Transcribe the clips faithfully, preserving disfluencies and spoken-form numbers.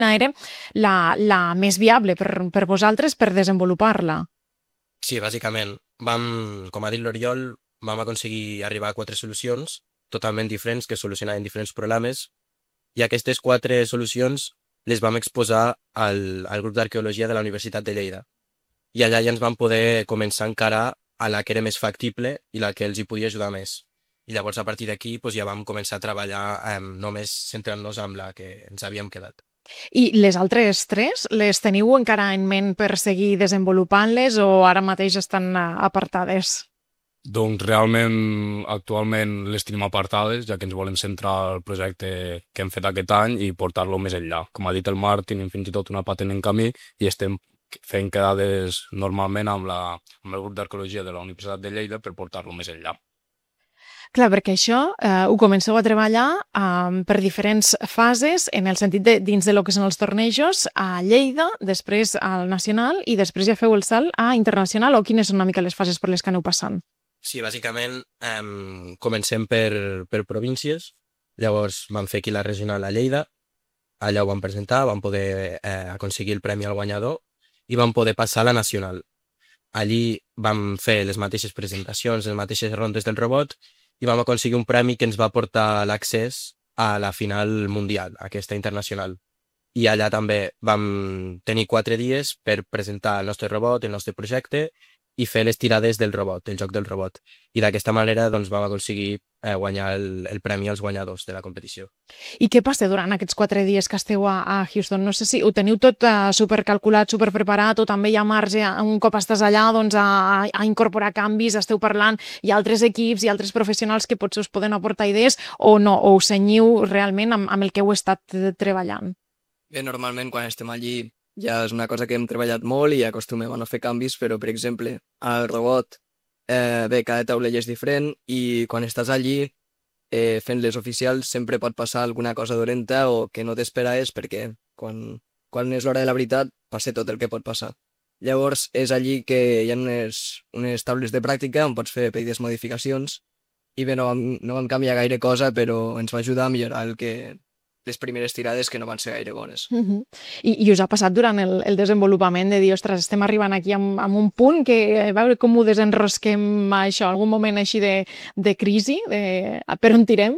era la, la més viable per, per vosaltres per desenvolupar-la. Sí, bàsicament, vam, com ha dit l'Oriol, vam aconseguir arribar a quatre solucions totalment diferents que solucionaven diferents problemes i aquestes quatre solucions les vam exposar al, al grup d'arqueologia de la Universitat de Lleida. I allà ja ens vam poder començar a encarar a la que era més factible i la que els hi podia ajudar més. I llavors a partir d'aquí doncs, ja vam començar a treballar eh, només centrant-nos en la que ens havíem quedat. I les altres tres, les teniu encara en ment per seguir desenvolupant-les o ara mateix estan eh, apartades? Doncs realment, actualment les tenim apartades, ja que ens volem centrar al projecte que hem fet aquest any i portar-lo més enllà. Com ha dit el Marc, tenim fins i tot una patent en camí i estem fent quedades normalment amb, la, amb el grup d'arqueologia de la Universitat de Lleida per portar-lo més enllà. Clar, perquè això eh, ho comenceu a treballar eh, per diferents fases, en el sentit de dins de lo que són els tornejos, a Lleida, després al nacional i després ja feu el salt a internacional, o quines són una mica les fases per les que aneu passant? Sí, bàsicament eh, comencem per, per províncies, llavors vam fer aquí la regional a Lleida, allà ho vam presentar, vam poder eh, aconseguir el premi al guanyador i vam poder passar a la nacional. Allí vam fer les mateixes presentacions, les mateixes rondes del robot i vam aconseguir un premi que ens va portar l'accés a la final mundial, aquesta internacional. I allà també vam tenir quatre dies per presentar el nostre robot, el nostre projecte i fer les tirades del robot, el joc del robot. I d'aquesta manera doncs, vam aconseguir eh, guanyar el, el premi als guanyadors de la competició. I què passa durant aquests quatre dies que esteu a, a Houston? No sé si ho teniu tot uh, supercalculat, superpreparat, o també hi ha marge, un cop estàs allà, doncs, a, a incorporar canvis, esteu parlant, hi ha altres equips i altres professionals que potser us poden aportar idees, o no, o us cenyiu realment amb, amb el que heu estat treballant? Bé, normalment quan estem allí ja és una cosa que hem treballat molt i acostumem a no fer canvis, però, per exemple, al robot, eh, bé, cada taulell és diferent i quan estàs allí eh, fent les oficials sempre pot passar alguna cosa dolenta o que no t'esperaves perquè quan, quan és l'hora de la veritat passa tot el que pot passar. Llavors és allí que hi ha unes, unes taules de pràctica on pots fer petites modificacions i bé, no vam, no vam canviar gaire cosa, però ens va ajudar a millorar el que, les primeres tirades que no van ser gaire bones. Uh -huh. I, I us ha passat durant el, el desenvolupament de dir, ostres, estem arribant aquí amb, amb un punt que a veure com ho desenrosquem això, algun moment així de, de crisi, de per on tirem?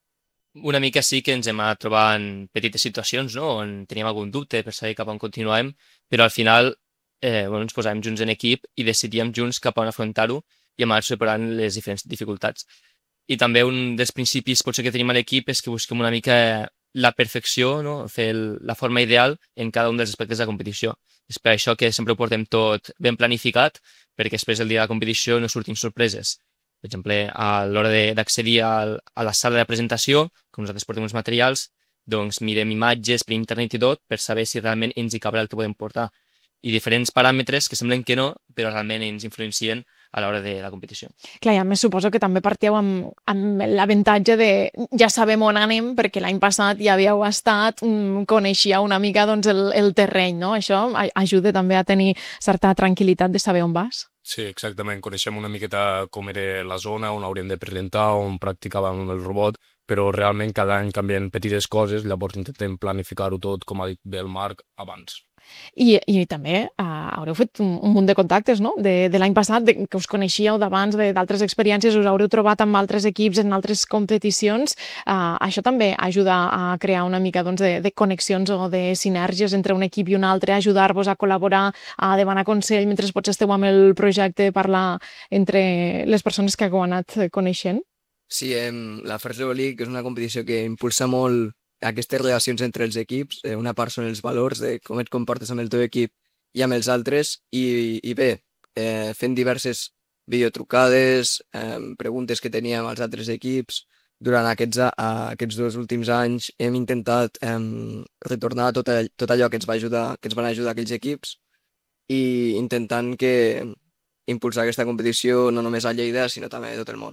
Una mica sí que ens hem anat trobant petites situacions, no?, on teníem algun dubte per saber cap on continuàvem, però al final eh, bueno, ens posàvem junts en equip i decidíem junts cap on afrontar-ho i hem anat superant les diferents dificultats. I també un dels principis potser que tenim a l'equip és que busquem una mica la perfecció, no? Fer el, la forma ideal en cada un dels aspectes de la competició. És per això que sempre ho portem tot ben planificat, perquè després del dia de la competició no surtin sorpreses. Per exemple, a l'hora d'accedir a la sala de presentació, com nosaltres portem uns materials, doncs mirem imatges per internet i tot per saber si realment ens hi cabrà el que podem portar. I diferents paràmetres que semblen que no, però realment ens influencien a l'hora de la competició. Clar, i a més suposo que també partíeu amb, amb l'avantatge de ja sabem on anem, perquè l'any passat ja havíeu estat, coneixia una mica doncs, el, el terreny, no? Això ajuda també a tenir certa tranquil·litat de saber on vas. Sí, exactament. Coneixem una miqueta com era la zona, on hauríem de presentar, on practicàvem el robot, però realment cada any canvien petites coses, llavors intentem planificar-ho tot, com ha dit bé el Marc, abans. I, i també uh, haureu fet un, un munt de contactes, no?, de, de l'any passat, de, que us coneixíeu d'abans, d'altres experiències, us haureu trobat amb altres equips en altres competicions. Uh, això també ajuda a crear una mica doncs, de, de connexions o de sinergies entre un equip i un altre, ajudar-vos a col·laborar, a demanar consell mentre potser esteu amb el projecte, parlar entre les persones que heu anat coneixent. Sí, eh, la First Evo League és una competició que impulsa molt aquestes relacions entre els equips. Eh, una part són els valors de com et comportes amb el teu equip i amb els altres, i, i bé, eh, fent diverses videotrucades, eh, preguntes que teníem als altres equips. Durant aquests, a, aquests dos últims anys hem intentat eh, retornar tot, all, tot allò que ens, va ajudar, que ens van ajudar aquells equips i intentant que impulsar aquesta competició no només a Lleida, sinó també a tot el món.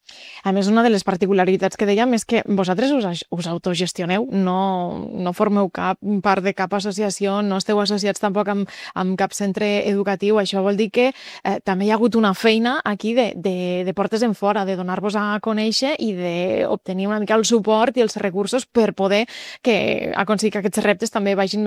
A més, una de les particularitats que dèiem és que vosaltres us, ag- us autogestioneu, no, no formeu cap part de cap associació, no esteu associats tampoc amb, amb cap centre educatiu. Això vol dir que eh, també hi ha hagut una feina aquí de, de, de portes en fora, de donar-vos a conèixer i d'obtenir una mica el suport i els recursos per poder que aconseguir que aquests reptes també vagin